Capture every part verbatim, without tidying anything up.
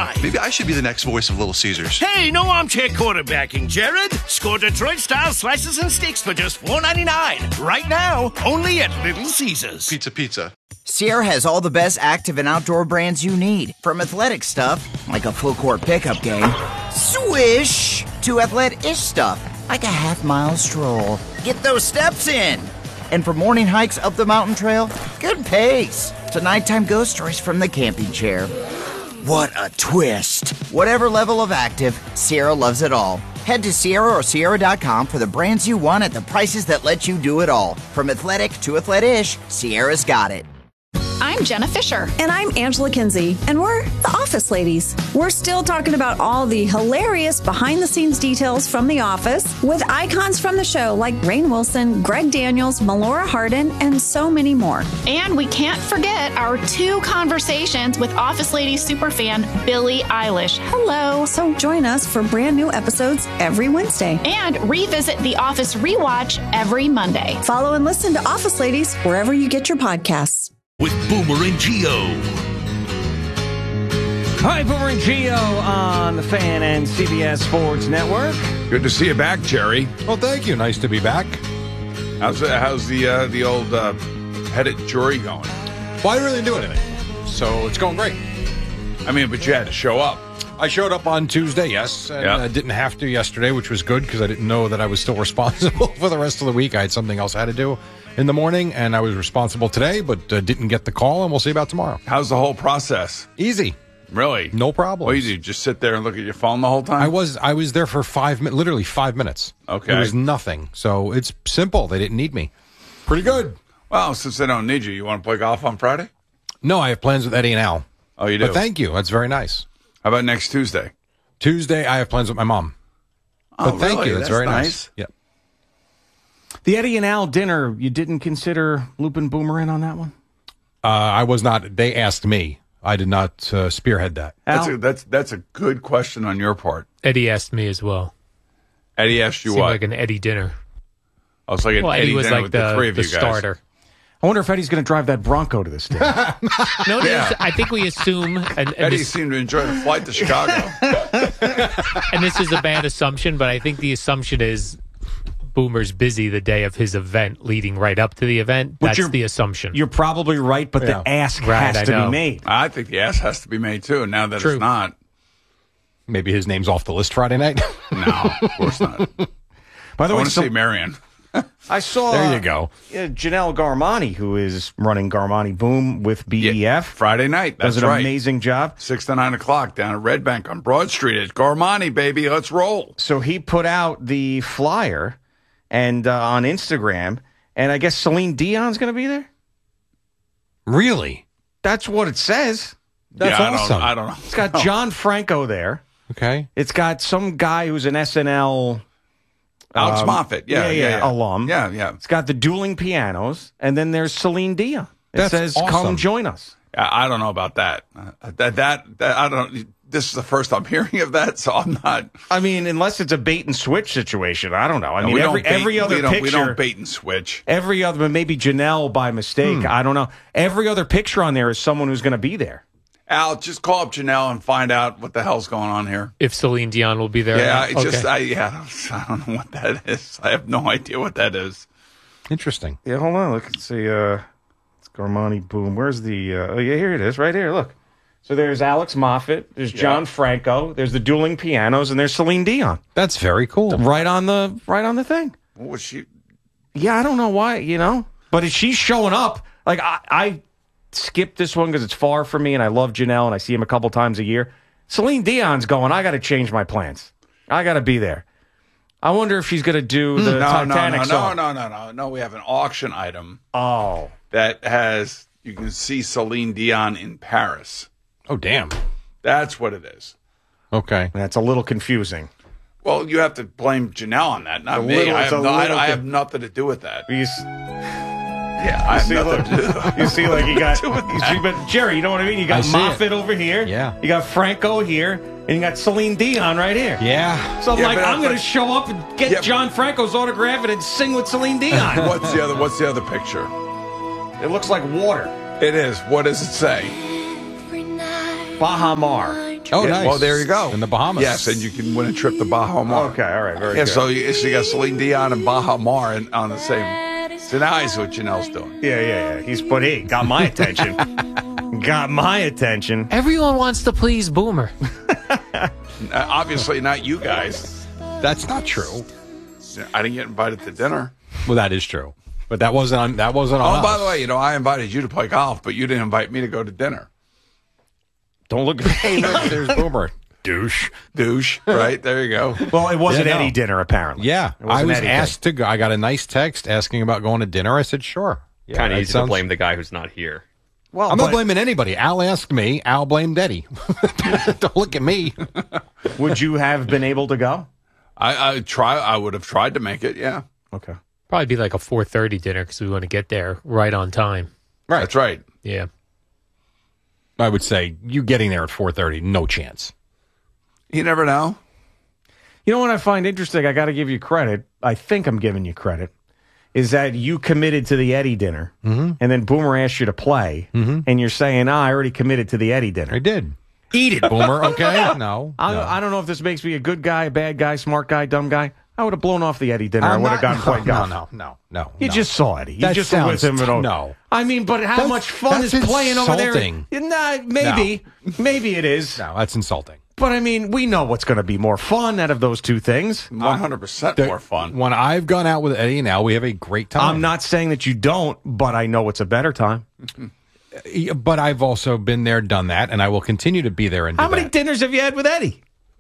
ninety-nine. Maybe I should be the next voice of Little Caesars. Hey, no armchair quarterbacking, Jared. Score Detroit-style slices and steaks for just four ninety-nine. Right now, only at Little Caesars. Pizza, pizza. Sierra has all the best active and outdoor brands you need. From athletic stuff, like a full court pickup game, swish, to athletic-ish stuff, like a half-mile stroll. Get those steps in. And for morning hikes up the mountain trail, good pace. To nighttime ghost stories from the camping chair. What a twist. Whatever level of active, Sierra loves it all. Head to Sierra or Sierra dot com for the brands you want at the prices that let you do it all. From athletic to athletic-ish, Sierra's got it. I'm Jenna Fisher. And I'm Angela Kinsey. And we're the Office Ladies. We're still talking about all the hilarious behind-the-scenes details from The Office with icons from the show like Rainn Wilson, Greg Daniels, Melora Hardin, and so many more. And we can't forget our two conversations with Office Ladies superfan Billie Eilish. Hello. So join us for brand new episodes every Wednesday. And revisit The Office Rewatch every Monday. Follow and listen to Office Ladies wherever you get your podcasts. With Boomer and Gio. Hi, Boomer and Gio on the Fan and C B S Sports Network. Good to see you back, Jerry. Well, thank you. Nice to be back. How's the, how's the uh, the old uh, headed jury going? Well, I didn't really do anything, so it's going great. I mean, but you had to show up. I showed up on Tuesday, yes, and I yeah. uh, didn't have to yesterday, which was good because I didn't know that I was still responsible for the rest of the week. I had something else I had to do in the morning, and I was responsible today, but uh, didn't get the call, and we'll see about tomorrow. How's the whole process? Easy. Really? No problem. What do you do? Just sit there and look at your phone the whole time? I was I was there for five minutes, literally five minutes. Okay. There was nothing, so it's simple. They didn't need me. Pretty good. Well, since they don't need you, you want to play golf on Friday? No, I have plans with Eddie and Al. Oh, you do? But thank you. That's very nice. How about next Tuesday? Tuesday, I have plans with my mom. Oh, but thank really? you. That's, That's very nice. nice. Yep. The Eddie and Al dinner, you didn't consider looping Boomer in on that one? Uh, I was not. They asked me. I did not uh, spearhead that. That's a, that's that's a good question on your part. Eddie asked me as well. Eddie asked you Seemed what? like an Eddie dinner. Oh, it's like an well, Eddie, Eddie was dinner like with the, the three of the you guys. starter. I wonder if Eddie's going to drive that Bronco to the state. No, Yeah. I think we assume, and, and, Eddie this, seemed to enjoy the flight to Chicago. and this is a bad assumption, but I think the assumption is Boomer's busy the day of his event, leading right up to the event. But That's you're- the assumption. You're probably right, but Yeah. the ask Right, has I to know. be made. I think the ass has to be made, too, now that True. it's not. Maybe his name's off the list Friday night. No, of course not. By the I way, want to so- see Marion. I saw There you go. uh, Janelle Garmani, who is running Garmani Boom with B E F. Friday night, that's does an right. amazing job. Six to nine o'clock down at Red Bank on Broad Street at Garmani, baby. Let's roll. So he put out the flyer and uh, on Instagram, and I guess Celine Dion's going to be there. Really? That's what it says. That's yeah, awesome. I don't, I don't know. It's got John Franco there. Okay. It's got some guy who's an S N L Alex um, Moffat. Yeah, yeah, yeah, yeah, yeah. alum. Yeah, yeah. It's got the dueling pianos, and then there's Celine Dion. It That's says, awesome. "Come join us." I, I don't know about that. Uh, that, that, that, I don't, this is the first I'm hearing of that, so I'm not. I mean, unless it's a bait and switch situation, I don't know. I No, mean, we every don't bait, every other we don't, picture, we don't bait and switch. every other, but maybe Janelle by mistake. Hmm. I don't know. Every other picture on there is someone who's going to be there. Al, just call up Janelle and find out what the hell's going on here. if Celine Dion will be there. Yeah, okay. I just, I, yeah, I don't know what that is. I have no idea what that is. Interesting. Yeah, hold on. Look, see, uh, it's Garmani Boom. Where's the? Uh, oh, yeah, here it is, right here. Look. So there's Alex Moffat, there's John Yeah. Franco, there's the dueling pianos, and there's Celine Dion. That's very cool. Right on the right on the thing. What was she? Yeah, I don't know why, you know, but if she's showing up, like I, I skipped this one because it's far from me, and I love Janelle, and I see him a couple times a year. Celine Dion's going. I got to change my plans. I got to be there. I wonder if she's going to do the No, no, Titanic no, no, song. no, no, no, no. We have an auction item Oh, that has, you can see Celine Dion in Paris. Oh, damn. That's what it is. Okay. that's a little confusing. Well, you have to blame Janelle on that, not A me. little- I it's have, a no, I, little I con- have nothing to do with that. You, s- Yeah, I have see, nothing look, to do with that. you see, like you got, Do with you that. see, but Jerry, you know what I mean? You I got see Moffat it. over here. Yeah. You got Franco here, and you got Celine Dion right here. Yeah. So I'm Yeah, like, but- I'm going to but- show up and get Yeah, but- John Franco's autograph and then sing with Celine Dion. What's the other? What's the other picture? It looks like water. It is. What does it say? Baha Mar. Oh, Yeah, nice. Well, there you go. In the Bahamas. Yes, and you can win a trip to Baja Mar. Okay, all right, very yeah, good. so you, so you got Celine Dion and Baja Mar in, on the same. So now I see what Janelle's doing. Yeah, yeah, yeah. He's but he got my attention. got my attention. Everyone wants to please Boomer. Uh, obviously, not you guys. That's not true. I didn't get invited to dinner. Well, that is true. But that wasn't on, that wasn't on Oh, us. by the way, you know, I invited you to play golf, but you didn't invite me to go to dinner. Don't look at Hey, me. look, there's Boomer. Douche. Douche, right? There you go. Well, it wasn't Yeah, no. Eddie dinner, apparently. Yeah, It wasn't I was Eddie asked to go. I got a nice text asking about going to dinner. I said, sure. Yeah, kind of that easy sounds- to blame the guy who's not here. Well, I'm not but blaming anybody. Al asked me. Al blamed Eddie. Don't look at me. would you have been able to go? I, I try. I would have tried to make it. Yeah, Okay. Probably be like a four thirty dinner because we want to get there right on time. Right. that's right. Yeah. I would say you getting there at four thirty, no chance. You never know. You know what I find interesting? I got to give you credit. I think I'm giving you credit. Is that you committed to the Eddie dinner, Mm-hmm. and then Boomer asked you to play, Mm-hmm. and you're saying, "Ah, I already committed to the Eddie dinner." I did. Eat it, Boomer, okay? No. I, no. I don't know if this makes me a good guy, a bad guy, smart guy, dumb guy. I would have blown off the Eddie dinner. I I'm would have not- gotten played no, golf. No, no, no. You no. just saw Eddie. You That just were with sounds- him. And no. I mean, but how That's- much fun is that's playing over insulting. there? Nah, maybe, maybe it is. No, that's insulting. But I mean, we know what's going to be more fun out of those two things. One hundred percent The- more fun. When I've gone out with Eddie and Al, we have a great time. I'm not saying that you don't, but I know it's a better time. Yeah, but I've also been there, done that, and I will continue to be there and do How many that. dinners have you had with Eddie?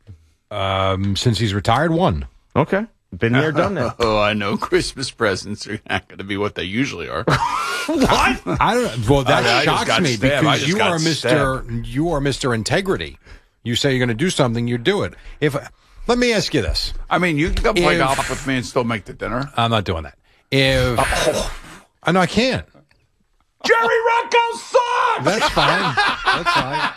Um, since he's retired, one. Okay. Been there, done that. Oh, I know. Christmas presents are not going to be what they usually are. What? I don't. Well, that I- I just shocks got me stabbed. I because just you got are Mister You are Mister Integrity. You say you're going to do something, you do it. If let me ask you this, I mean, you can come play If- golf with me and still make the dinner. I'm not doing that. If I know I can't. Jerry Rocco sucks! That's fine. That's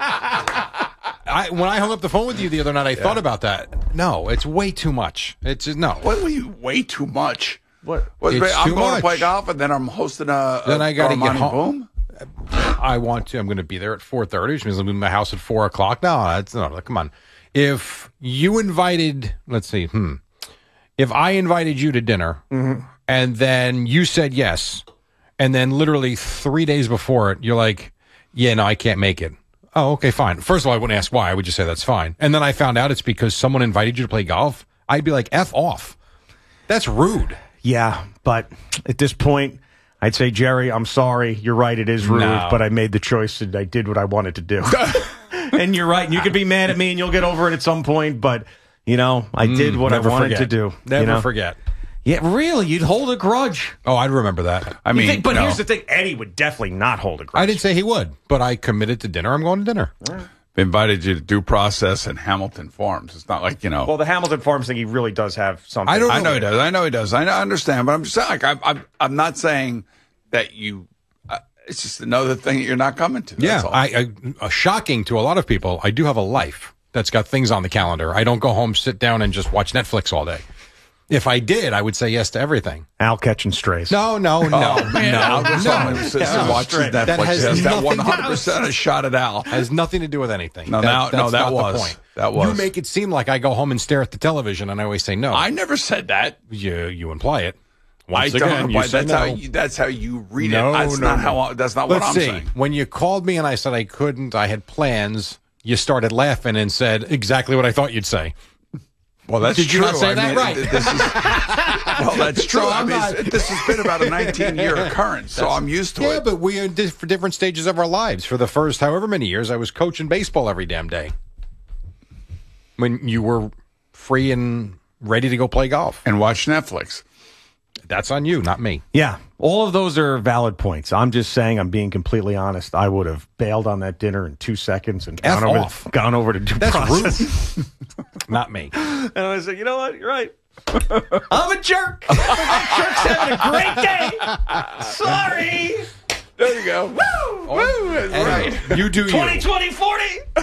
fine. I, when I hung up the phone with you the other night, I thought about that. No, it's way too much. It's just, no. What were you? Way too much. What? What's It's I'm too going much. to play golf, and then I'm hosting a. Then a I gotta get Armani home. Boom. I want to. I'm going to be there at four thirty, which means I'm in my house at four o'clock. No, that's no. Come on. If you invited, let's see. Hmm. If I invited you to dinner, Mm-hmm. and then you said yes, and then literally three days before it, you're like, "Yeah, no, I can't make it." Oh, okay, fine. First of all, I wouldn't ask why. I would just say that's fine. And then I found out it's because someone invited you to play golf. I'd be like, "F off." That's rude. Yeah, but at this point, I'd say, Jerry, I'm sorry. You're right. It is rude, No. but I made the choice and I did what I wanted to do. And you're right. And you could be mad at me and you'll get over it at some point. But, you know, I did what I Never wanted forget. to do. Never you know? forget. Yeah, really. You'd hold a grudge. Oh, I'd remember that. I You mean, think- but no. here's the thing. Eddie would definitely not hold a grudge. I didn't say he would, but I committed to dinner. I'm going to dinner. invited you to due process in Hamilton Farms. It's not like, you know. Well, the Hamilton Farms thing, he really does have something. I don't. I know he does. I know he does. I know, I understand, but I'm just saying, like, I'm, I'm, I'm not saying that you. Uh, it's just another thing that you're not coming to. Yeah, That's all. I, I uh, shocking to a lot of people. I do have a life that's got things on the calendar. I don't go home, sit down, and just watch Netflix all day. If I did, I would say yes to everything. Al catching strays. No, no, no, Oh, man, no, Al goes no. home and sits and No. watches Netflix. That has Yes, that nothing one to- hundred percent a shot at Al. Has nothing to do with anything. No, That- now- no, that's that not the was. point. That was. You make it seem like I go home and stare at the television, and I always say no. I never said that. You you imply it. Once I again, don't. you Imply, say that's no. how you. That's how you read No, it. That's no, not no. how. I- That's not Let's what I'm see. saying. When you called me and I said I couldn't, I had plans. You started laughing and said exactly what I thought you'd say. Well, that's Did you true. not say I that? mean, Right. This is, well, that's true. So I I'm mean, not- it's- this has been about a nineteen-year occurrence, so I'm used to Yeah, it. but we are in diff- different stages of our lives. For the first however many years, I was coaching baseball every damn day. When you were free and ready to go play golf. And watch Netflix. That's on you, not me. Yeah, all of those are valid points. I'm just saying, I'm being completely honest. I would have bailed on that dinner in two seconds and F gone over, off. gone over to due That's process. rude. Not me. And I said, you know what? You're right. I'm a jerk. I'm jerk's having a great day. Sorry. There you go. Woo! Woo! That's And right. You do twenty, you. twenty, forty.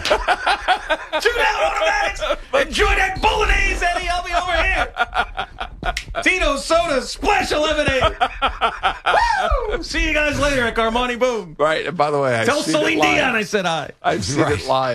Two down automatics. Enjoy that bolognese, Eddie. I'll be over here. Tito's soda, splash of lemonade. Woo! See you guys later at Armani Boom. Right. And by the way, I've Tell seen Celine it live. Dion I said hi. I've seen Right. it live.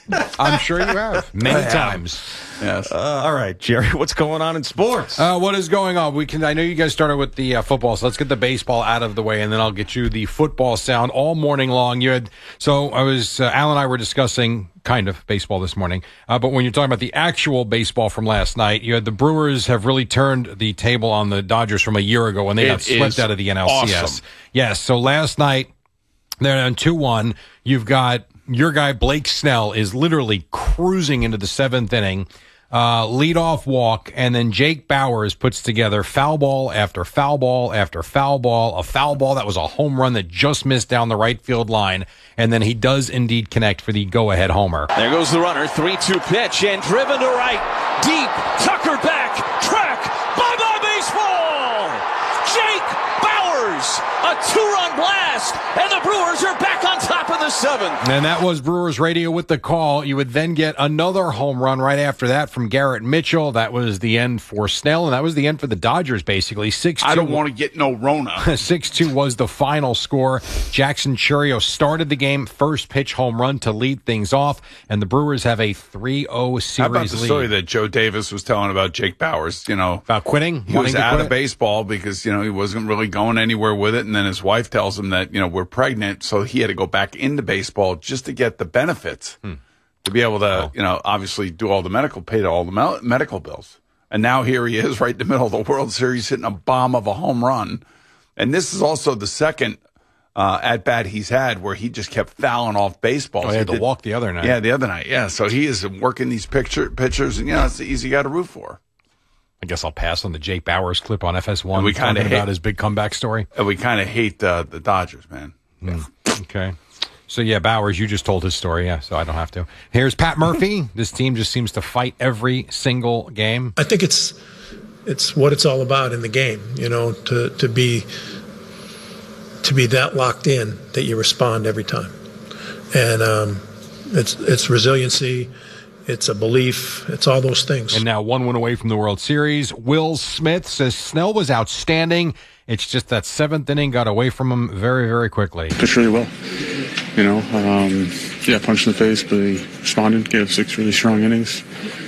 I'm sure you have many times. Yes. Uh, all right, Jerry, what's going on in sports? Uh, what is going on? We can. I know you guys started with the uh, football, so let's get the baseball out of the way, and then I'll get you the football sound all morning long. You had so I was uh, Al and I were discussing kind of baseball this morning, uh, but when you're talking about the actual baseball from last night, you had the Brewers have really turned the table on the Dodgers from a year ago when they It got swept is out of the N L C S. awesome. Yes. So last night they're down two one. You've got your guy Blake Snell is literally cruising into the seventh inning. Uh, leadoff walk, and then Jake Bauers puts together foul ball after foul ball after foul ball, a foul ball that was a home run that just missed down the right field line, and then he does indeed connect for the go-ahead homer. There goes the runner, three two pitch, and driven to right, deep, Tucker back, track, bye-bye baseball! Jake Bauers, a two-run blast, and the Brewers are back on top of the seventh. And that was Brewers radio with the call. You would then get another home run right after that from Garrett Mitchell. That was the end for Snell, and that was the end for the Dodgers, basically. six two. I don't want to get no Rona. six two was the final score. Jackson Chourio started the game, first pitch home run to lead things off, and the Brewers have a three oh series How about the lead. story that Joe Davis was telling about Jake Bauers? You know, about quitting? He was Wanting to out quit of it? baseball because, you know, he wasn't really going anywhere with it. And then his wife tells him that, you know, we're pregnant. So he had to go back into baseball just to get the benefits, hmm. to be able to, oh. you know, obviously do all the medical, pay all the me- medical bills. And now here he is right in the middle of the World Series hitting a bomb of a home run. And this is also the second uh, at-bat he's had where he just kept fouling off baseballs. Oh, he had he to walk the other night. Yeah, the other night. Yeah, so he is working these picture pitchers, and, you know, it's the easy guy to root for. I guess I'll pass on the Jake Bauers clip on F S one. And we kind of about his big comeback story. And we kind of hate uh, the Dodgers, man. Mm, okay. So, yeah, Bauers, you just told his story, yeah, so I don't have to. Here's Pat Murphy. This team just seems to fight every single game. I think it's it's what it's all about in the game, you know, to, to be to be that locked in that you respond every time. And um, it's it's resiliency. It's a belief. It's all those things. And now one win away from the World Series. Will Smith says Snell was outstanding. It's just that seventh inning got away from him very, very quickly. Pitched really well. You know, um, yeah, punched in the face, but he responded, gave six really strong innings.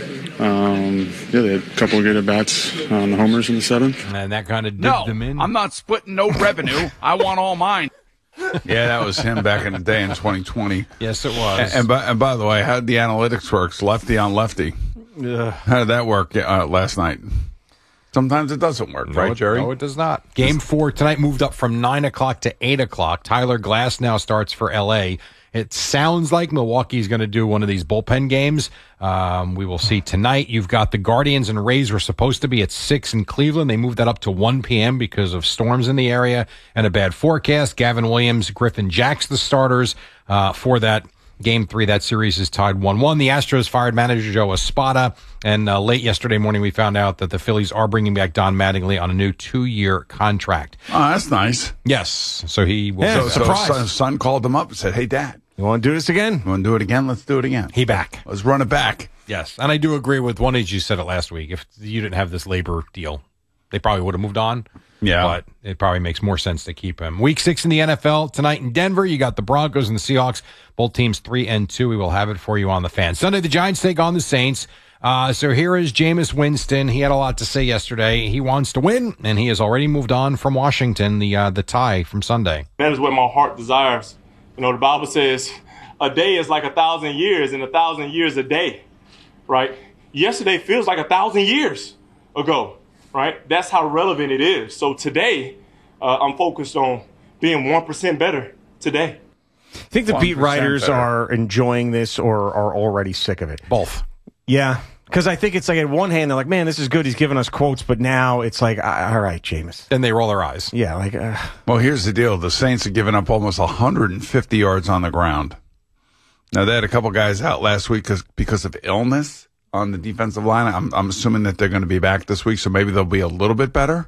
Um, yeah, they had a couple of good at-bats on the homers in the seventh. And that kind of dipped No, them in. I'm not splitting no revenue. I want all mine. Yeah, that was him back in the day in twenty twenty. Yes, it was. And, and, by, and by the way, how did the analytics works? Lefty on lefty. Ugh. How did that work uh, last night? Sometimes it doesn't work, no, right, it, Jerry? No, it does not. Game four tonight moved up from nine o'clock to eight o'clock. Tyler Glass now starts for L A. It sounds like Milwaukee's going to do one of these bullpen games. Um, we will see tonight. You've got the Guardians and Rays were supposed to be at six in Cleveland. They moved that up to one p.m. because of storms in the area and a bad forecast. Gavin Williams, Griffin Jacks, the starters uh, for that game three. That series is tied one one. The Astros fired manager Joe Espada, and uh, late yesterday morning we found out that the Phillies are bringing back Don Mattingly on a new two-year contract. Oh, that's nice. Yes. So he will yeah, be so surprised. son, son called him up and said, hey, Dad, you want to do this again? You want to do it again? Let's do it again. He back. Let's run it back. Yes. And I do agree with one of you said it last week. If you didn't have this labor deal, they probably would have moved on. Yeah. But it probably makes more sense to keep him. Week six in the N F L tonight in Denver. You got the Broncos and the Seahawks. Both teams three and two. We will have it for you on the Fan. Sunday, the Giants take on the Saints. Uh, so here is Jameis Winston. He had a lot to say yesterday. He wants to win, and he has already moved on from Washington, the uh, the tie from Sunday. That is what my heart desires. You know, the Bible says a day is like a thousand years, and a thousand years a day, right? Yesterday feels like a thousand years ago, right? That's how relevant it is. So today, uh, I'm focused on being one percent better today. I think the beat writers better. are enjoying this or are already sick of it. Both. Yeah. Because I think it's like, at one hand, they're like, man, this is good. He's giving us quotes. But now it's like, all right, Jameis. Then they roll their eyes. Yeah. like. Uh, well, here's the deal. The Saints have given up almost one hundred fifty yards on the ground. Now, they had a couple guys out last week because because of illness on the defensive line. I'm, I'm assuming that they're going to be back this week, so maybe they'll be a little bit better.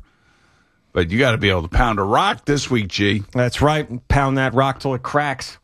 But you got to be able to pound a rock this week, G. That's right. Pound that rock till it cracks.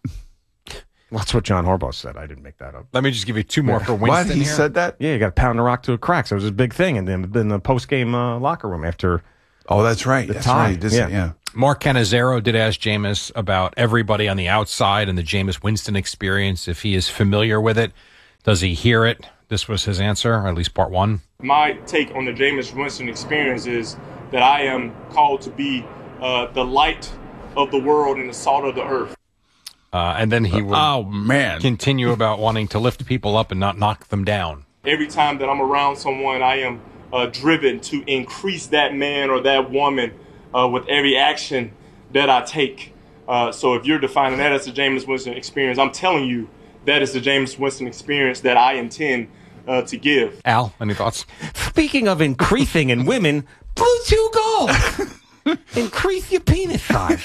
That's what John Harbaugh said. I didn't make that up. Let me just give you two more for Winston. What? He here. said that? Yeah, you got to pound the rock till it cracks. That was his big thing. And then in the post-game uh, locker room after Oh, that's right. the that's tie. right. This, yeah. yeah. Mark Cannizzaro did ask Jameis about everybody on the outside and the Jameis Winston experience, if he is familiar with it. Does he hear it? This was his answer, or at least part one. My take on the Jameis Winston experience is that I am called to be uh, the light of the world and the salt of the earth. Uh, and then he would oh, man. continue about wanting to lift people up and not knock them down. Every time that I'm around someone, I am uh, driven to increase that man or that woman uh, with every action that I take. Uh, so if you're defining that as the Jameis Winston experience, I'm telling you that is the Jameis Winston experience that I intend uh, to give. Al, any thoughts? Speaking of increasing in women, Blue two gold. Increase your penis size.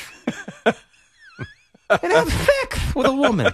And have sex with a woman.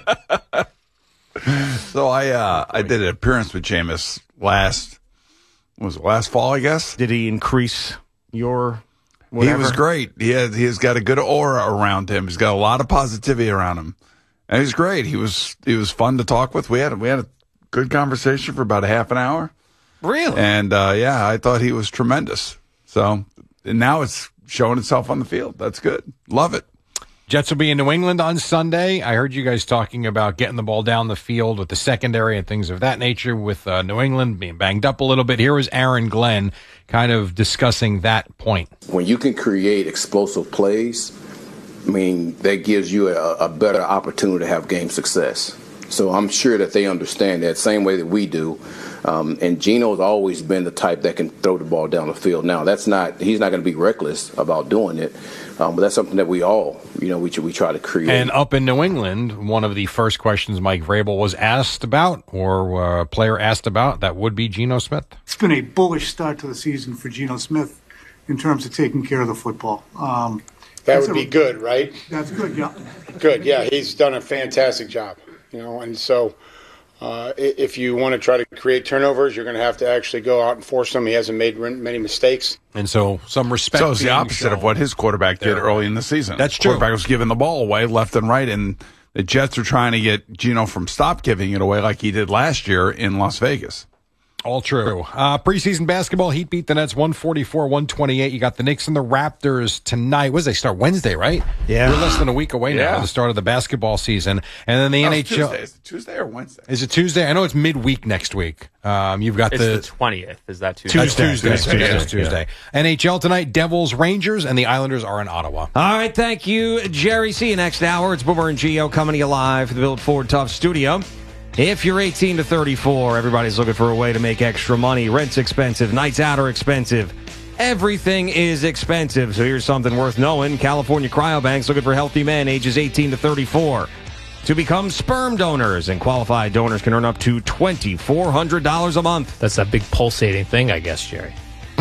So I uh, I did an appearance with Jameis last, was it last fall, I guess? Did he increase your whatever? He was great. He has, he has got a good aura around him. He's got a lot of positivity around him. And he's great. He was he was fun to talk with. We had we had a good conversation for about a half an hour. Really? And uh, yeah, I thought he was tremendous. So and now it's showing itself on the field. That's good. Love it. Jets will be in New England on Sunday. I heard you guys talking about getting the ball down the field with the secondary and things of that nature with uh, New England being banged up a little bit. Here was Aaron Glenn kind of discussing that point. When you can create explosive plays, I mean, that gives you a, a better opportunity to have game success. So I'm sure that they understand that same way that we do. Um, and Geno's always been the type that can throw the ball down the field. Now, that's not, he's not going to be reckless about doing it, um, but that's something that we all, you know, we, we try to create. And up in New England, one of the first questions Mike Vrabel was asked about, or a player asked about, that would be Geno Smith. It's been a bullish start to the season for Geno Smith in terms of taking care of the football. Um, that would be a, good, right? That's good, yeah. Good, yeah. He's done a fantastic job, you know, and so Uh, if you want to try to create turnovers, you're going to have to actually go out and force them. He hasn't made many mistakes. And so some respect. So it's the opposite shown. of what his quarterback did There. early in the season. That's true. Quarterback was giving the ball away left and right, and the Jets are trying to get Geno from stop giving it away like he did last year in Las Vegas. All true. Uh, preseason basketball, Heat beat the Nets one forty-four one twenty-eight. You got the Knicks and the Raptors tonight. What does they start? Wednesday, right? Yeah. We're less than a week away now Yeah. from the start of the basketball season. And then the No, N it's H L. Tuesday. Is it Tuesday or Wednesday? Is it Tuesday? I know it's midweek next week. Um, you've got It's the, the twentieth. Is that Tuesday? Tuesday. Tuesday. Tuesday. Tuesday. Yeah. Tuesday. N H L tonight, Devils, Rangers, and the Islanders are in Ottawa. All right, thank you, Jerry. See you next hour. It's Boomer and Geo coming to you live from the Built Ford Tough studio. If you're eighteen to thirty-four, everybody's looking for a way to make extra money. Rent's expensive. Nights out are expensive. Everything is expensive. So here's something worth knowing. California Cryobank's looking for healthy men ages eighteen to thirty-four to become sperm donors. And qualified donors can earn up to twenty-four hundred dollars a month. That's a big pulsating thing, I guess, Jerry.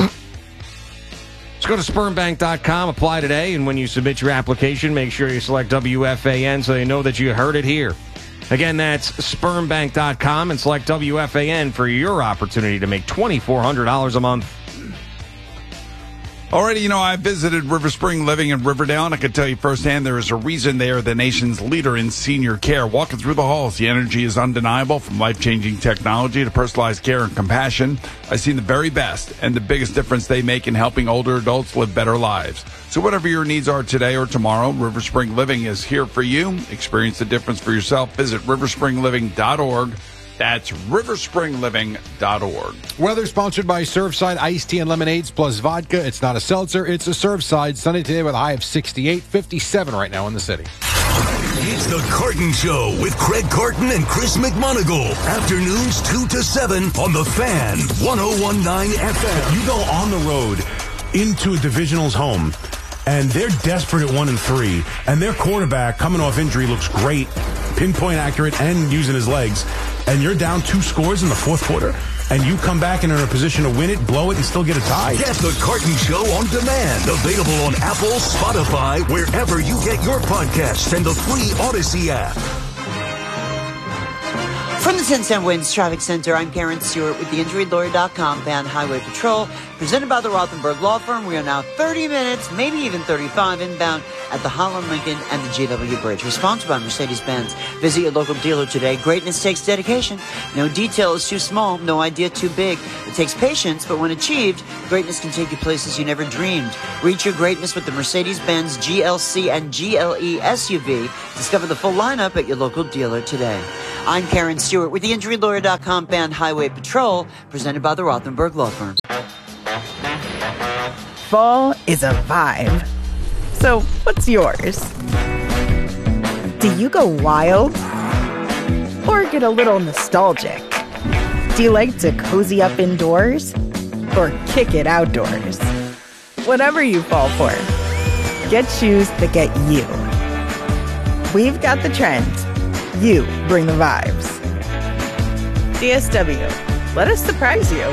Just go to sperm bank dot com, apply today, and when you submit your application, make sure you select W F A N so they know that you heard it here. Again, that's sperm bank dot com and select W F A N for your opportunity to make twenty-four hundred dollars a month. Already, you know, I visited River Spring Living in Riverdale, and I can tell you firsthand there is a reason they are the nation's leader in senior care. Walking through the halls, the energy is undeniable. From life-changing technology to personalized care and compassion, I've seen the very best and the biggest difference they make in helping older adults live better lives. So whatever your needs are today or tomorrow, River Spring Living is here for you. Experience the difference for yourself. Visit river spring living dot org. That's river spring living dot org. Weather sponsored by Surfside Iced Tea and Lemonades plus vodka. It's not a seltzer, it's a Surfside. Sunny today with a high of sixty-eight, fifty-seven right now in the city. It's the Carton Show with Craig Carton and Chris McMonigle. Afternoons two to seven on The Fan, one oh one point nine F M. You go on the road into a divisional's home, and they're desperate at one and three, and their quarterback coming off injury looks great, pinpoint accurate and using his legs, and you're down two scores in the fourth quarter, and you come back and are in a position to win it, blow it, and still get a tie. Get the Carton Show on demand. Available on Apple, Spotify, wherever you get your podcasts, and the free Odyssey app. From the ten cent Winds Traffic Center, I'm Karen Stewart with the injury lawyer dot com Van Highway Patrol, presented by the Rothenberg Law Firm. We are now thirty minutes, maybe even thirty-five, inbound at the Holland Lincoln and the G W Bridge. We're sponsored by Mercedes-Benz. Visit your local dealer today. Greatness takes dedication. No detail is too small, no idea too big. It takes patience, but when achieved, greatness can take you places you never dreamed. Reach your greatness with the Mercedes-Benz G L C and G L E S U V. Discover the full lineup at your local dealer today. I'm Karen Stewart with the Injury Lawyer dot com Fan Highway Patrol, presented by the Rothenberg Law Firm. Fall is a vibe. So, what's yours? Do you go wild? Or get a little nostalgic? Do you like to cozy up indoors? Or kick it outdoors? Whatever you fall for, get shoes that get you. We've got the trends. You bring the vibes. D S W, let us surprise you.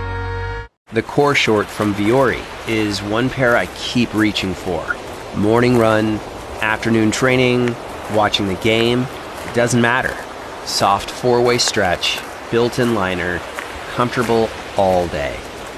The core short from Vuori is one pair I keep reaching for. Morning run, afternoon training, watching the game, it doesn't matter. Soft four-way stretch, built-in liner, comfortable all day.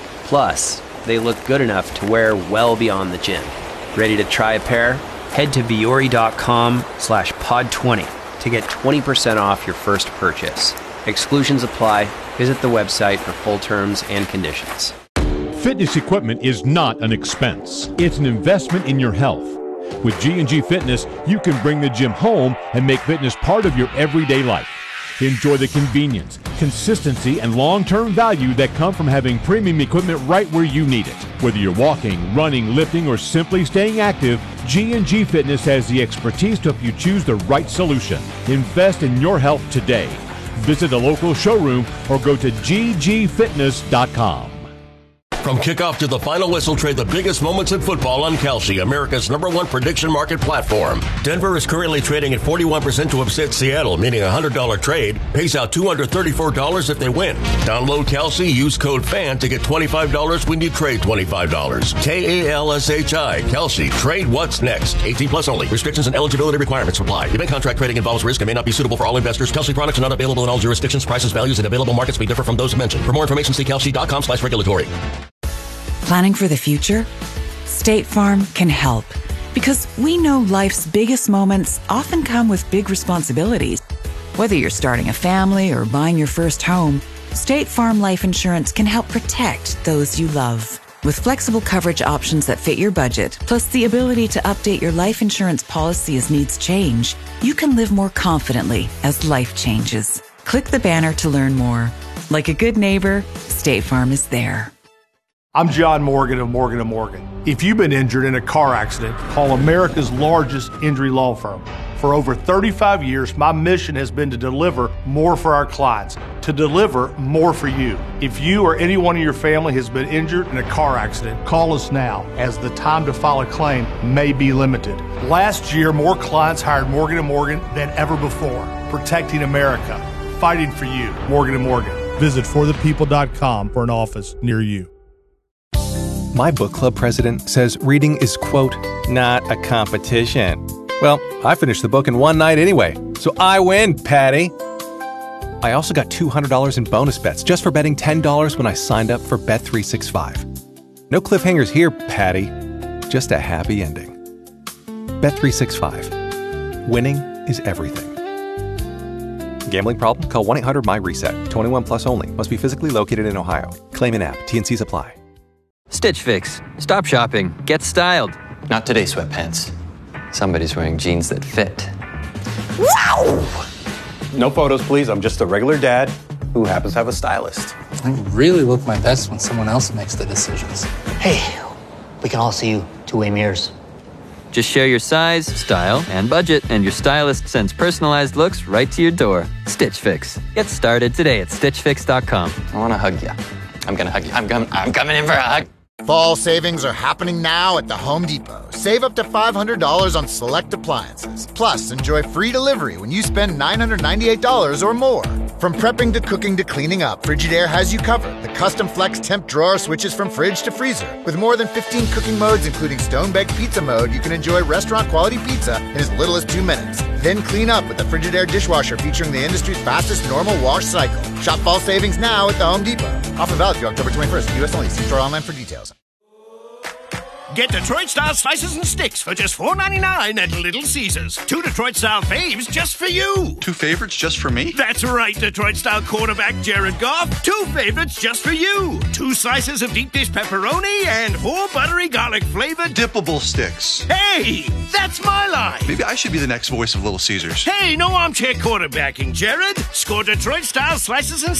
Plus, they look good enough to wear well beyond the gym. Ready to try a pair? Head to Vuori.com slash pod 20 to get twenty percent off your first purchase. Exclusions apply. Visit the website for full terms and conditions. Fitness equipment is not an expense. It's an investment in your health. With G and G Fitness, you can bring the gym home and make fitness part of your everyday life. Enjoy the convenience, consistency, and long-term value that come from having premium equipment right where you need it. Whether you're walking, running, lifting, or simply staying active, G and G Fitness has the expertise to help you choose the right solution. Invest in your health today. Visit a local showroom or go to G G fitness dot com. From kickoff to the final whistle, trade the biggest moments in football on Kalshi, America's number one prediction market platform. Denver is currently trading at forty-one percent to upset Seattle, meaning a one hundred dollars trade pays out two hundred thirty-four dollars if they win. Download Kalshi, use code FAN to get twenty-five dollars when you trade twenty-five dollars. K A L S H I, Kalshi. Trade what's next. eighteen plus only. Restrictions and eligibility requirements apply. Event contract trading involves risk and may not be suitable for all investors. Kalshi products are not available in all jurisdictions. Prices, values, and available markets may differ from those mentioned. For more information, see Kalshi.com slash regulatory. Planning for the future? State Farm can help, because we know life's biggest moments often come with big responsibilities. Whether you're starting a family or buying your first home, State Farm Life Insurance can help protect those you love. With flexible coverage options that fit your budget, plus the ability to update your life insurance policy as needs change, you can live more confidently as life changes. Click the banner to learn more. Like a good neighbor, State Farm is there. I'm John Morgan of Morgan and Morgan. If you've been injured in a car accident, call America's largest injury law firm. For over thirty-five years, my mission has been to deliver more for our clients, to deliver more for you. If you or anyone in your family has been injured in a car accident, call us now, as the time to file a claim may be limited. Last year, more clients hired Morgan and Morgan than ever before, protecting America, fighting for you. Morgan and Morgan. Visit for the people dot com for an office near you. My book club president says reading is, quote, not a competition. Well, I finished the book in one night anyway, so I win, Patty. I also got two hundred dollars in bonus bets just for betting ten dollars when I signed up for Bet three sixty-five. No cliffhangers here, Patty. Just a happy ending. Bet three sixty-five. Winning is everything. Gambling problem? Call one eight hundred M Y reset. twenty-one plus only. Must be physically located in Ohio. Claim in app. T and C's apply. Stitch Fix. Stop shopping. Get styled. Not today, sweatpants. Somebody's wearing jeans that fit. Wow! No photos, please. I'm just a regular dad who happens to have a stylist. I really look my best when someone else makes the decisions. Hey, we can all see you two-way mirrors. Just share your size, style, and budget, and your stylist sends personalized looks right to your door. Stitch Fix. Get started today at stitch fix dot com. I want to hug you. I'm going to hug you. I'm, com- I'm coming in for a hug. Fall savings are happening now at the Home Depot. Save up to five hundred dollars on select appliances. Plus, enjoy free delivery when you spend nine hundred ninety-eight dollars or more. From prepping to cooking to cleaning up, Frigidaire has you covered. The custom flex temp drawer switches from fridge to freezer. With more than fifteen cooking modes, including stone-baked pizza mode, you can enjoy restaurant-quality pizza in as little as two minutes. Then clean up with the Frigidaire dishwasher featuring the industry's fastest normal wash cycle. Shop fall savings now at the Home Depot. Offer valid through October twenty-first. U S only. See store online for details. Get Detroit-style slices and sticks for just four ninety-nine at Little Caesars. Two Detroit-style faves just for you. Two favorites just for me? That's right, Detroit-style quarterback Jared Goff. Two favorites just for you. Two slices of deep dish pepperoni and four buttery garlic-flavored dippable sticks. Hey, that's my line. Maybe I should be the next voice of Little Caesars. Hey, no armchair quarterbacking, Jared. Score Detroit-style slices and